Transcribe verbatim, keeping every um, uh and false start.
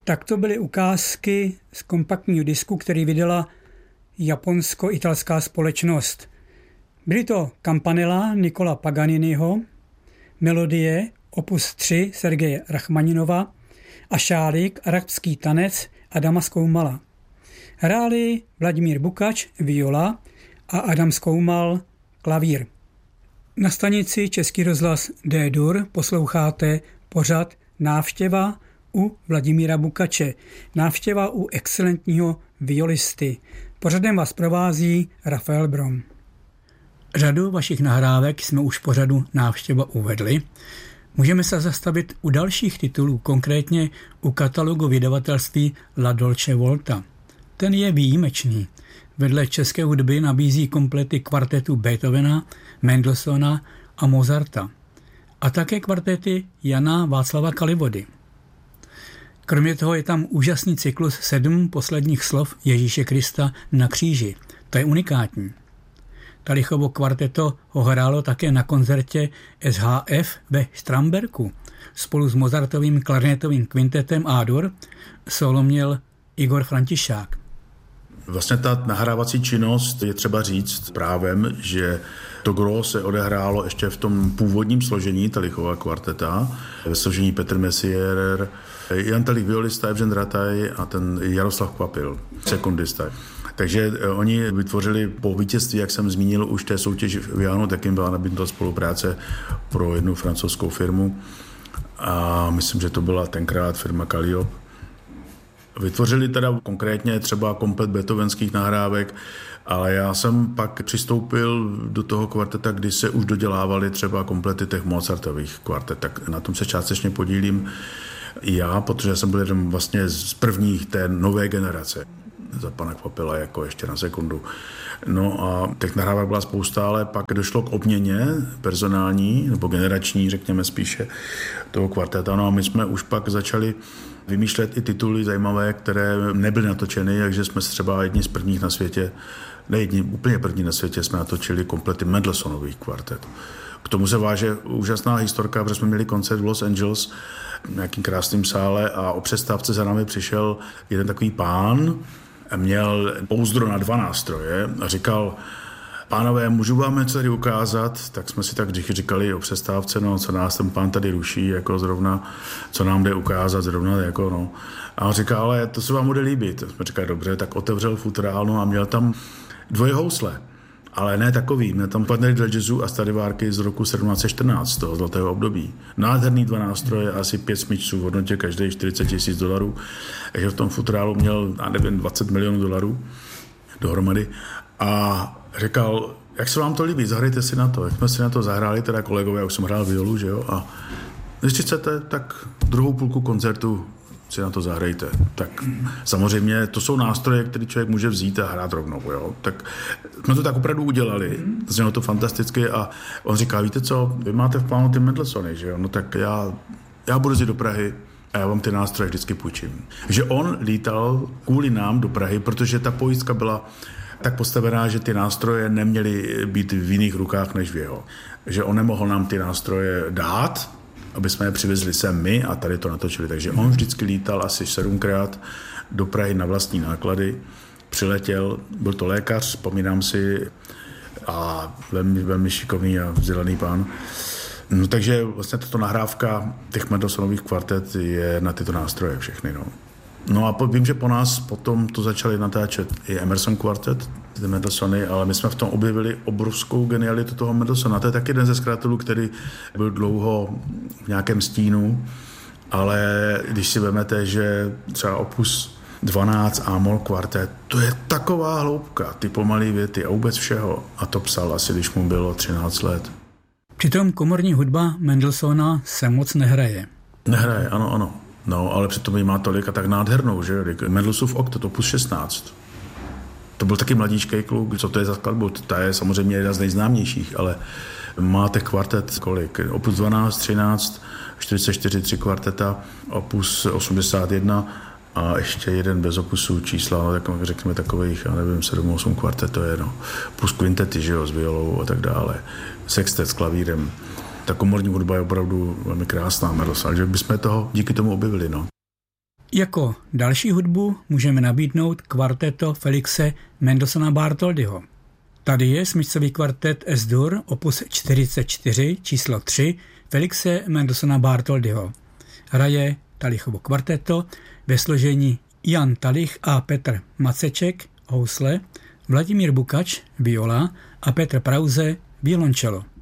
Tak to byly ukázky z kompaktního disku, který vydala japonsko-italská společnost. Byly to Campanella Nicola Paganiniho, melodie opus tři Sergeje Rachmaninova a šálík Arabský tanec Adama Skoumala. Hráli Vladimír Bukač viola a Adam Skoumal klavír. Na stanici Český rozhlas D-dur posloucháte pořad Návštěva u Vladimíra Bukače. Návštěva u excelentního violisty. Pořadem vás provází Rafael Brom. Řadu vašich nahrávek jsme už v pořadu Návštěva uvedli. Můžeme se zastavit u dalších titulů, konkrétně u katalogu vydavatelství La Dolce Volta. Ten je výjimečný. Vedle české hudby nabízí komplety kvartetů Beethovena, Mendelssohna a Mozarta. A také kvartety Jana Václava Kalivody. Kromě toho je tam úžasný cyklus sedm posledních slov Ježíše Krista na kříži. To je unikátní. Talichovo kvarteto ho hrálo také na koncertě S H F ve Štramberku. Spolu s Mozartovým klarinetovým kvintetem A-dur solo měl Igor Františák. Vlastně ta nahrávací činnost je třeba říct právem, že to gros se odehrálo ještě v tom původním složení Talichova kvarteta, ve složení Petr Messier, Jan Talich violista, Evžen Rataj a ten Jaroslav Kvapil, sekundista. Takže oni vytvořili po vítězství, jak jsem zmínil, už té soutěži v Jánu, tak jim byla nabídnuta spolupráce pro jednu francouzskou firmu a myslím, že to byla tenkrát firma Calliope. Vytvořili teda konkrétně třeba komplet beethovenských nahrávek, ale já jsem pak přistoupil do toho kvarteta, kdy se už dodělávaly třeba komplety těch Mozartových kvartet, tak na tom se částečně podílím i já, protože jsem byl jeden vlastně z prvních té nové generace. Za pana Kvapila jako ještě na sekundu. No a těch nahrávek byla spousta, ale pak došlo k obměně personální, nebo generační, řekněme spíše, toho kvarteta. No a my jsme už pak začali vymýšlet i tituly zajímavé, které nebyly natočeny, takže jsme třeba jedni z prvních na světě, ne jedni, úplně první na světě jsme natočili komplety Mendelssohnových kvartet. K tomu se váže úžasná historka, protože jsme měli koncert v Los Angeles v nějakým krásným sále a o přestávce za námi přišel jeden takový pán, měl pouzdro na dva nástroje a říkal: pánové, můžu vám něco tady ukázat? Tak jsme si tak říkali o přestávce, no, co nás ten pán tady ruší, jako zrovna, co nám jde ukázat, zrovna, jako no. A on říkal, ale to se vám bude líbit. Jsme říkali, dobře, tak otevřel futrál, no, a měl tam dvoje housle, ale ne takový. Měl tam partnery dla jazzu a Stradivariky z roku sedmnáct set čtrnáct, toho zlatého období. Nádherný dva nástroje, asi pět smyčců v hodnotě každý čtyřicet tisíc dolarů. Takže v tom futrálu měl, já nevím, dvacet milionů dolarů dohromady. A říkal, jak se vám to líbí, zahrajte si na to. Jak jsme si na to zahráli, teda kolegové, já už jsem hrál violu, že jo, a když chcete, tak druhou půlku koncertu si na to zahrajte. Tak samozřejmě to jsou nástroje, které člověk může vzít a hrát rovnou, jo. Tak jsme to tak opravdu udělali, znělo to fantasticky a on říká, víte co, vy máte v plánu ty Mendelssohny, že jo, no tak já, já budu jít do Prahy a já vám ty nástroje vždycky půjčím. Že on lítal kvůli nám do Prahy, protože ta pojistka byla tak postavená, že ty nástroje neměly být v jiných rukách než v jeho. Že on nemohl nám ty nástroje dát, aby jsme je přivezli sem my a tady to natočili. Takže on vždycky lítal asi sedmkrát do Prahy na vlastní náklady, přiletěl, byl to lékař, vzpomínám si, a velmi, velmi šikovný a vzdělaný pán. No, takže vlastně tato nahrávka těch Mendelssohnových kvartet je na tyto nástroje všechny. No. No a vím, že po nás potom to začali natáčet i Emerson kvartet, ty Mendelssohny, ale my jsme v tom objevili obrovskou genialitu toho Mendelssohna. To je taky jeden ze skladatelů, který byl dlouho v nějakém stínu, ale když si vezmete, že třeba opus dvanáct A-moll kvartet, to je taková hloubka, ty pomalý věty a vůbec všeho. A to psal asi, když mu bylo třináct let. Přitom komorní hudba Mendelssohna se moc nehraje. Nehraje, ano, ano. No, ale přitom jí má tolik a tak nádhernou, že? Mendelssohnův oktet, opus šestnáct. To byl taky mladíčkej kluk, co to je za skladbu? Ta je samozřejmě jedna z nejznámějších, ale máte kvartet kolik? Opus dvanáct, třináct, čtyřicet čtyři, tři kvarteta, opus osmdesát jedna a ještě jeden bez opusu čísla, no, tak řekněme takových, já nevím, sedm, osm kvartet to je, no. Plus kvintety, že jo, s violou a tak dále. Sextet s klavírem. Ta komorní hudba je opravdu velmi krásná, Mendelssohn, že bychom toho díky tomu objevili, no. Jako další hudbu můžeme nabídnout kvarteto Felixe Mendelssohna Bartholdyho. Tady je smyčcový kvartet S-dur opus čtyřicet čtyři číslo tři Felixe Mendelssohna Bartholdyho. Hraje Talichovo kvarteto ve složení Jan Talich a Petr Maceček housle, Vladimír Bukač viola a Petr Prauze violoncello.